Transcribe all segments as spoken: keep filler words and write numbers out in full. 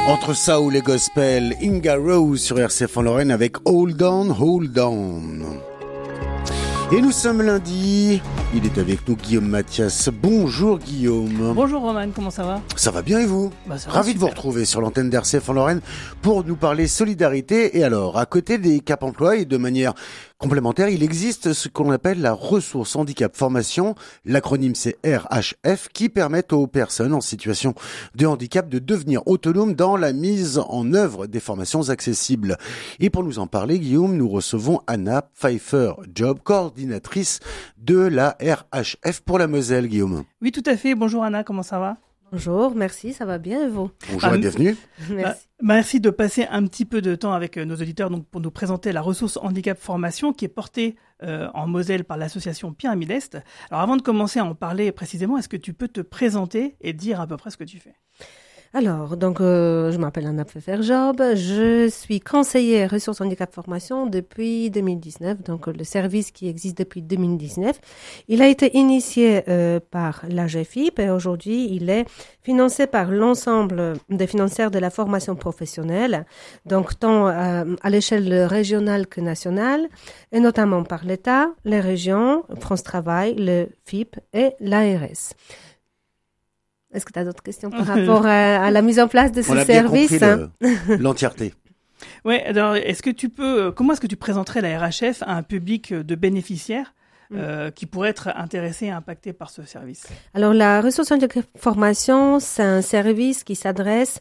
Entre ça ou les gospels, Inga Rose sur R C F en Lorraine avec Hold On, Hold On. Et nous sommes lundi, il est avec nous Guillaume Mathias. Bonjour Guillaume. Bonjour Roman, comment ça va ? Ça va bien et vous ? Bah, ça va Ravi super. de vous retrouver sur l'antenne d'R C F en Lorraine pour nous parler solidarité. Et alors, à côté des Cap Emploi et de manière complémentaire, il existe ce qu'on appelle la ressource handicap formation. L'acronyme c'est R H F qui permet aux personnes en situation de handicap de devenir autonomes dans la mise en œuvre des formations accessibles. Et pour nous en parler, Guillaume, nous recevons Anna Pfeiffer-Job, coordinatrice de la R H F pour la Moselle, Guillaume. Oui, tout à fait. Bonjour Anna, comment ça va ? Bonjour, merci, ça va bien et vous ? Bonjour Ah, et bienvenue. Merci. Bah, merci de passer un petit peu de temps avec euh, nos auditeurs donc, pour nous présenter la ressource handicap formation qui est portée euh, en Moselle par l'association Pyramide Est. Alors avant de commencer à en parler précisément, est-ce que tu peux te présenter et dire à peu près ce que tu fais ? Alors, donc, euh, je m'appelle Anna Pfeiffer-Job, je suis conseillère ressources handicap formation depuis deux mille dix-neuf, donc le service qui existe depuis deux mille dix-neuf. Il a été initié euh, par l'A G F I P et aujourd'hui il est financé par l'ensemble des financières de la formation professionnelle, donc tant euh, à l'échelle régionale que nationale, et notamment par l'État, les régions, France Travail, le F I P et l'A R S. Est-ce que tu as d'autres questions par rapport à, à la mise en place de ce On a bien service compris le- l'entièreté. Ouais, alors est-ce que tu peux, comment est-ce que tu présenterais la R H F à un public de bénéficiaires euh, qui pourraient être intéressés et impactés par ce service ? Alors, la ressource handicap formation, c'est un service qui s'adresse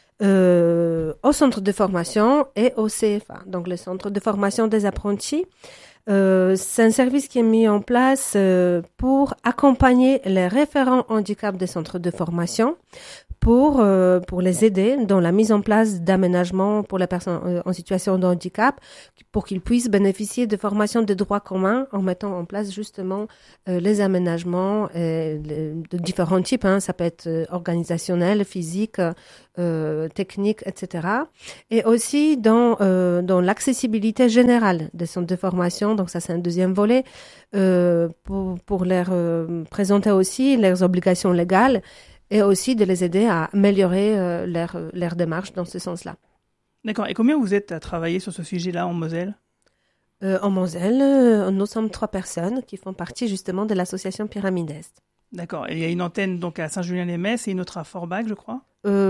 euh, au centre de formation et au C F A, donc le centre de formation des apprentis. Euh, c'est un service qui est mis en place euh, pour accompagner les référents handicap des centres de formation pour euh, pour les aider dans la mise en place d'aménagements pour les personnes euh, en situation de handicap pour qu'ils puissent bénéficier de formations de droit commun en mettant en place justement euh, les aménagements euh, les- de différents types, hein. Ça peut être euh, organisationnel, physique, euh, technique, et cetera. Et aussi dans euh, dans l'accessibilité générale des centres de formation. Donc ça, c'est un deuxième volet euh, pour pour leur euh, présenter aussi leurs obligations légales et aussi de les aider à améliorer euh, leur leur démarche dans ce sens-là. D'accord. Et combien vous êtes à travailler sur ce sujet-là en Moselle ? Euh, en Moselle, euh, nous sommes trois personnes qui font partie justement de l'association Pyramide Est. D'accord. Et il y a une antenne donc à Saint-Julien-les-Metz et une autre à Forbach, je crois ?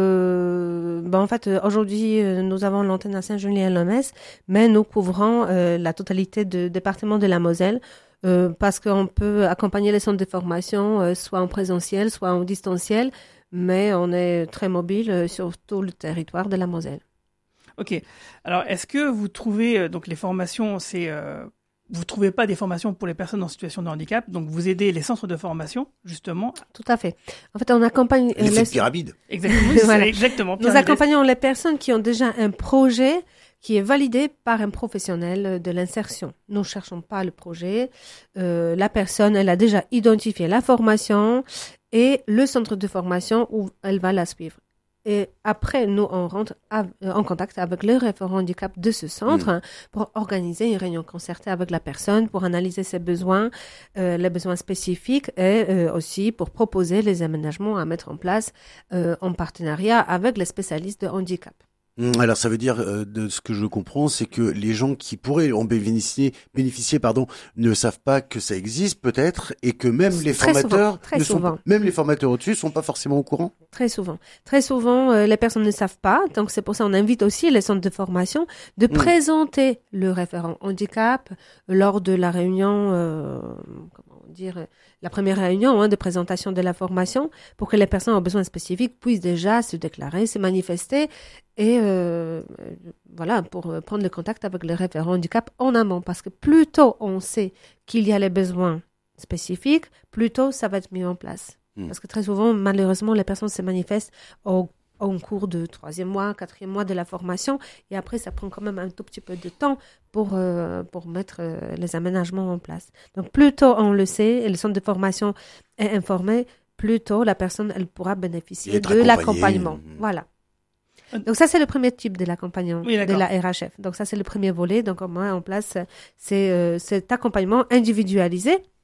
Euh, ben en fait, euh, aujourd'hui, euh, nous avons l'antenne à Saint-Julien-les-Metz, mais nous couvrons euh, la totalité du département de la Moselle euh, parce qu'on peut accompagner les centres de formation euh, soit en présentiel, soit en distanciel, mais on est très mobile euh, sur tout le territoire de la Moselle. Ok. Alors, est-ce que vous trouvez euh, donc les formations, c'est euh, vous trouvez pas des formations pour les personnes en situation de handicap, donc vous aidez les centres de formation justement. Tout à fait. En fait, on accompagne euh, L'effet les- de pyramide. Exactement. Oui, c'est Voilà. exactement. Nous Pyramide Est. accompagnons les personnes qui ont déjà un projet qui est validé par un professionnel de l'insertion. Nous ne cherchons pas le projet. Euh, la personne, elle a déjà identifié la formation et le centre de formation où elle va la suivre. Et après, nous, on rentre av- euh, en contact avec le référent handicap de ce centre hein, pour organiser une réunion concertée avec la personne, pour analyser ses besoins, euh, les besoins spécifiques et euh, aussi pour proposer les aménagements à mettre en place euh, en partenariat avec les spécialistes de handicap. Hum, Alors ça veut dire, euh, de ce que je comprends, c'est que les gens qui pourraient en bénéficier, bénéficier pardon, ne savent pas que ça existe peut-être, et que même les Très formateurs, souvent, très ne sont souvent. pas- même les formateurs au-dessus sont pas forcément au courant. Très souvent. Très souvent, euh, les personnes ne savent pas. Donc, c'est pour ça qu'on invite aussi les centres de formation de Mm. présenter le référent handicap lors de la réunion, euh, comment dire, la première réunion hein, de présentation de la formation pour que les personnes aux besoins spécifiques puissent déjà se déclarer, se manifester et euh, voilà, pour euh, prendre le contact avec le référent handicap en amont. Parce que plus tôt on sait qu'il y a les besoins spécifiques, plus tôt ça va être mis en place. Mm. Parce que très souvent, malheureusement, les personnes se manifestent au, au cours de troisième mois, quatrième mois de la formation. Et après, ça prend quand même un tout petit peu de temps pour, euh, pour mettre euh, les aménagements en place. Donc, plus tôt on le sait et le centre de formation est informé, plus tôt la personne elle pourra Et bénéficier être de accompagnée. l'accompagnement. Voilà. Donc ça, c'est le premier type de l'accompagnement Oui, de d'accord. la R H F. Donc ça, c'est le premier volet. Donc on met en place c'est, euh, cet accompagnement individualisé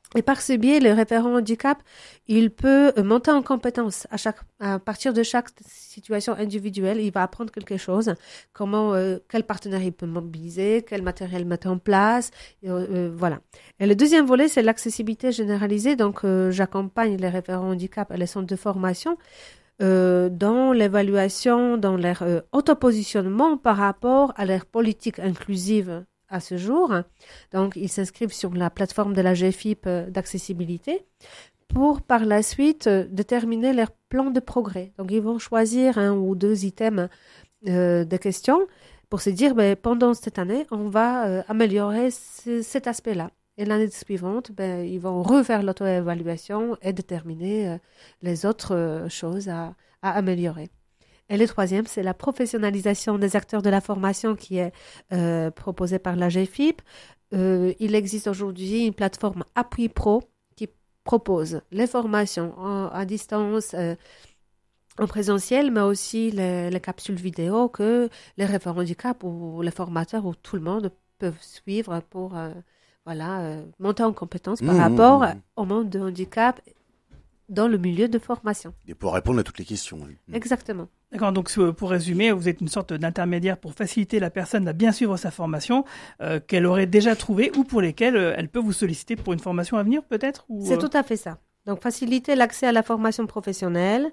Et par ce biais, le référent handicap, il peut monter en compétence à chaque, à partir de chaque situation individuelle. Il va apprendre quelque chose, comment, euh, quel partenaire il peut mobiliser, quel matériel mettre en place, et, euh, voilà. Et le deuxième volet, c'est l'accessibilité généralisée. Donc, euh, j'accompagne les référents handicap et les centres de formation euh, dans l'évaluation, dans leur euh, autopositionnement par rapport à leur politique inclusive à ce jour. Donc, ils s'inscrivent sur la plateforme de la G F I P d'accessibilité pour, par la suite, déterminer leur plan de progrès. Donc, ils vont choisir un ou deux items euh, de questions pour se dire, ben, pendant cette année, on va euh, améliorer ce, cet aspect-là. Et l'année suivante, ben, ils vont refaire l'auto-évaluation et déterminer euh, les autres euh, choses à, à améliorer. Et le troisième, c'est la professionnalisation des acteurs de la formation qui est euh, proposée par la G F I P. Euh, il existe aujourd'hui une plateforme Appui Pro qui propose les formations en, à distance, euh, en présentiel, mais aussi les, les capsules vidéo que les référents handicap ou les formateurs ou tout le monde peuvent suivre pour euh, voilà, euh, monter en compétence par mmh, rapport mmh. au monde de handicap dans le milieu de formation. Et pour répondre à toutes les questions. Oui. Exactement. D'accord, donc pour résumer, vous êtes une sorte d'intermédiaire pour faciliter la personne à bien suivre sa formation euh, qu'elle aurait déjà trouvée ou pour lesquelles euh, elle peut vous solliciter pour une formation à venir peut-être ou, C'est euh... tout à fait ça. Donc faciliter l'accès à la formation professionnelle,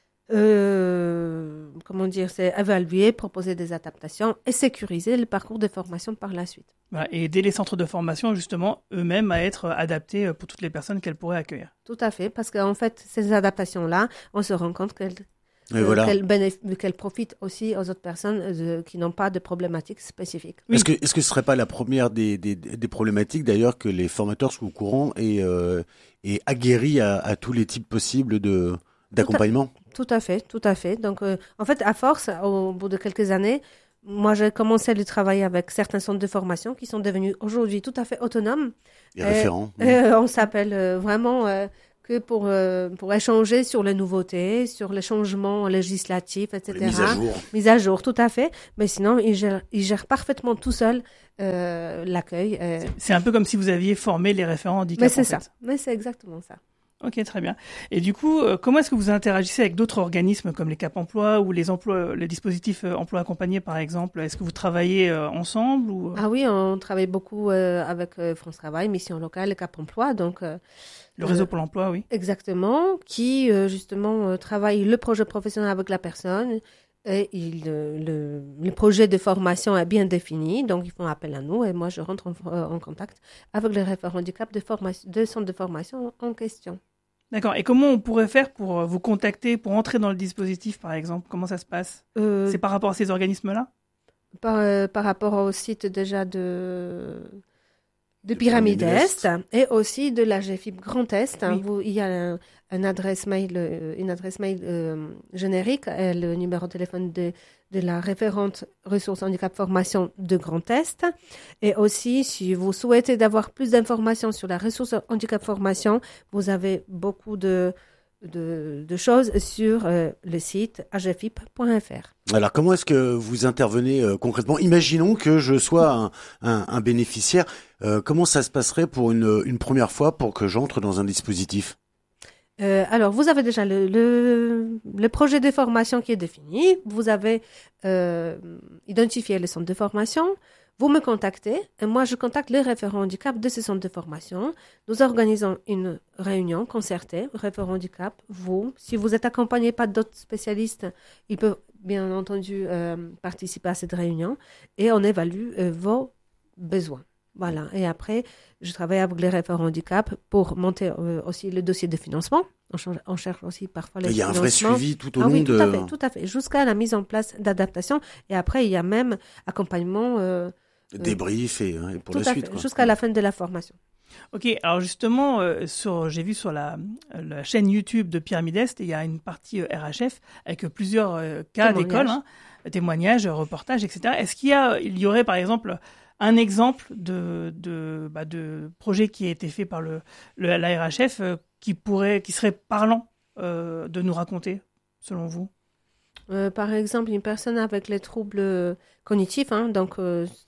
euh, comment dire, c'est évaluer, proposer des adaptations et sécuriser le parcours de formation par la suite. Voilà, et aider les centres de formation justement eux-mêmes à être adaptés pour toutes les personnes qu'elles pourraient accueillir. Tout à fait, parce qu'en fait, ces adaptations-là, on se rend compte qu'elles Euh, voilà. qu'elle, bénéf- qu'elle profite aussi aux autres personnes euh, qui n'ont pas de problématiques spécifiques. Oui. Est-ce que est-ce que ce serait pas la première des des, des problématiques d'ailleurs que les formateurs soient au courant et euh, et aguerris à, à tous les types possibles de d'accompagnement? Tout à, tout à fait, tout à fait. Donc euh, en fait, à force, au bout de quelques années, moi j'ai commencé à travailler avec certains centres de formation qui sont devenus aujourd'hui tout à fait autonomes. Les référents. Euh, oui. euh, on s'appelle euh, vraiment euh, que pour, euh, pour échanger sur les nouveautés, sur les changements législatifs, et cetera. Les mises à jour. Mise à jour, tout à fait. Mais sinon, ils gèrent, ils gèrent parfaitement tout seuls euh, l'accueil. Euh... C'est, c'est un peu comme si vous aviez formé les référents handicap. Mais c'est en fait. ça. Mais c'est exactement ça. Ok, très bien. Et du coup, euh, comment est-ce que vous interagissez avec d'autres organismes comme les Cap Emploi ou les emplois, les dispositifs euh, emploi accompagnés par exemple? Est-ce que vous travaillez euh, ensemble ou... Ah oui, on travaille beaucoup euh, avec euh, France Travail, Mission Locale et Cap Emploi. Donc, euh, le réseau pour l'emploi, oui. Exactement, qui euh, justement euh, travaille le projet professionnel avec la personne. Et il, le, le projet de formation est bien défini, donc ils font appel à nous et moi je rentre en, en contact avec les référents handicap de, formation, de centre de formation en question. D'accord. Et comment on pourrait faire pour vous contacter, pour entrer dans le dispositif par exemple? Comment ça se passe? euh, C'est par rapport à ces organismes-là? par, euh, par rapport au site déjà de... de Pyramide Est et aussi de la G F I P Grand Est. Oui. Où il y a un, un adresse mail, une adresse mail euh, générique, et le numéro de téléphone de, de la référente ressources handicap formation de Grand Est. Et aussi, si vous souhaitez d'avoir plus d'informations sur la ressource handicap formation, vous avez beaucoup de, de, de choses sur euh, le site a g f i p point f r. Alors, comment est-ce que vous intervenez euh, concrètement? Imaginons que je sois un, un, un bénéficiaire. Euh, comment ça se passerait pour une, une première fois pour que j'entre dans un dispositif? Euh, alors, vous avez déjà le, le, le projet de formation qui est défini. Vous avez euh, identifié le centre de formation. Vous me contactez et moi, je contacte les référents handicap de ce centre de formation. Nous organisons une réunion concertée, référents handicap, vous. Si vous êtes accompagné par d'autres spécialistes, ils peuvent bien entendu euh, participer à cette réunion et on évalue euh, vos besoins. Voilà. Et après, je travaille avec les référents handicap pour monter euh, aussi le dossier de financement. On, change, on cherche aussi parfois les financements. Il y a un vrai suivi tout au ah, long oui, tout de... à fait, tout à fait. Jusqu'à la mise en place d'adaptation. Et après, il y a même accompagnement... Euh, débrief et, et pour la suite. Quoi. Jusqu'à la fin de la formation. Ok, alors justement, euh, sur, j'ai vu sur la, la chaîne YouTube de Pyramide Est, il y a une partie euh, R H F avec plusieurs euh, cas témoignages. d'école, hein, témoignages, reportages, et cetera. Est-ce qu'il y a, il y aurait par exemple un exemple de de, bah, de projet qui a été fait par le, le la R H F euh, qui pourrait, qui serait parlant euh, de nous raconter, selon vous? euh, Par exemple, une personne avec les troubles cognitifs, hein, donc euh,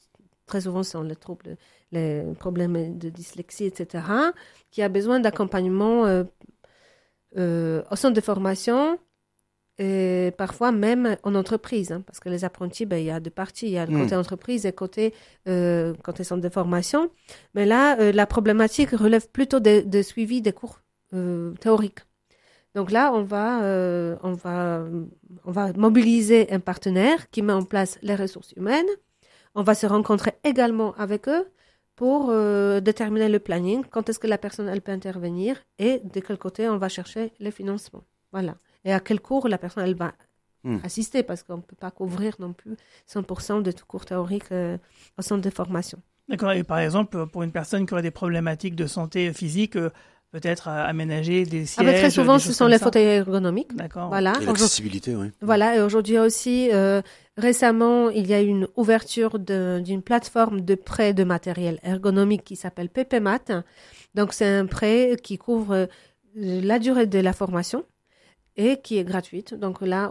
très souvent ce sont les troubles, les problèmes de dyslexie, et cetera, qui a besoin d'accompagnement euh, euh, au centre de formation et parfois même en entreprise, hein, parce que les apprentis, ben, il y a deux parties, il y a le côté mmh. entreprise et côté, euh, côté centre de formation. Mais là, euh, la problématique relève plutôt de, de suivi des cours euh, théoriques. Donc là, on va, euh, on va, on va mobiliser un partenaire qui met en place les ressources humaines. On va se rencontrer également avec eux pour euh, déterminer le planning, quand est-ce que la personne elle peut intervenir et de quel côté on va chercher le financement. Voilà. Et à quel cours la personne elle va mmh. assister, parce qu'on ne peut pas couvrir non plus cent pour cent de tout cours théorique euh, au centre de formation. D'accord. Et par exemple, pour une personne qui aurait des problématiques de santé physique, euh, peut-être aménager des sièges. Ah ben très souvent, ce sont les fauteuils ergonomiques. D'accord. Voilà. Et l'accessibilité, oui. Voilà. Et aujourd'hui aussi, euh, récemment, il y a eu une ouverture de, d'une plateforme de prêt de matériel ergonomique qui s'appelle PPMat. Donc, c'est un prêt qui couvre euh, la durée de la formation et qui est gratuite. Donc là,